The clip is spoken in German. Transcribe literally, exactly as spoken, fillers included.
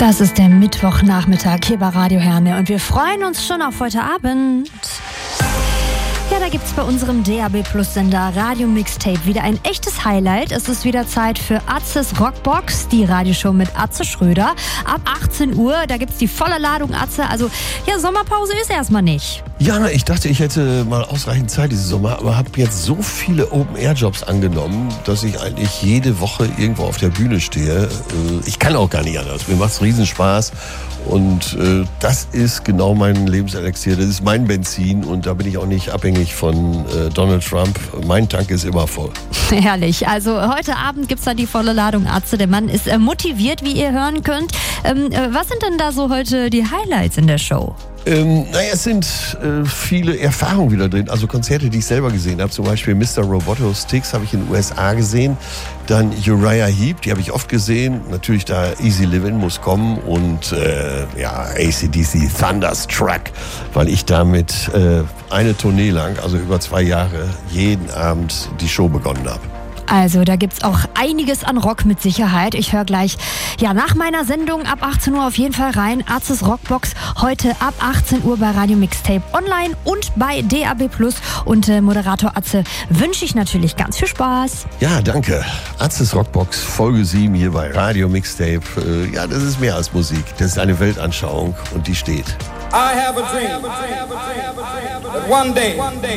Das ist der Mittwochnachmittag hier bei Radio Herne und wir freuen uns schon auf heute Abend. Ja, da gibt's bei unserem D A B Plus Sender Radio Mixtape wieder ein echtes Highlight. Es ist wieder Zeit für Atzes Rockbox, die Radioshow mit Atze Schröder. Ab achtzehn Uhr, da gibt's die volle Ladung Atze. Also, ja, Sommerpause ist erstmal nicht. Ja, ich dachte, ich hätte mal ausreichend Zeit diesen Sommer, aber habe jetzt so viele Open-Air-Jobs angenommen, dass ich eigentlich jede Woche irgendwo auf der Bühne stehe. Ich kann auch gar nicht anders. Mir macht's riesen Spaß. Und äh, das ist genau mein Lebenselixier, das ist mein Benzin und da bin ich auch nicht abhängig von äh, Donald Trump. Mein Tank ist immer voll. Herrlich, also heute Abend gibt's da die volle Ladung Atze. Der Mann ist äh, motiviert, wie ihr hören könnt. Ähm, äh, was sind denn da so heute die Highlights in der Show? Ähm, naja, es sind äh, viele Erfahrungen wieder drin, also Konzerte, die ich selber gesehen habe, zum Beispiel Mister Roboto Sticks habe ich in den U S A gesehen, dann Uriah Heep, die habe ich oft gesehen, natürlich da Easy Livin' muss kommen und äh, ja, A C D C Thunderstruck, weil ich damit äh, eine Tournee lang, also über zwei Jahre, jeden Abend die Show begonnen habe. Also da gibt's auch einiges an Rock mit Sicherheit. Ich höre gleich, ja, nach meiner Sendung ab achtzehn Uhr auf jeden Fall rein. Atzes Rockbox heute ab achtzehn Uhr bei Radio Mixtape online und bei D A B Plus. Und äh, Moderator Atze wünsche ich natürlich ganz viel Spaß. Ja, danke. Atzes Rockbox, Folge sieben hier bei Radio Mixtape. Äh, ja, das ist mehr als Musik. Das ist eine Weltanschauung und die steht. I have a dream that one day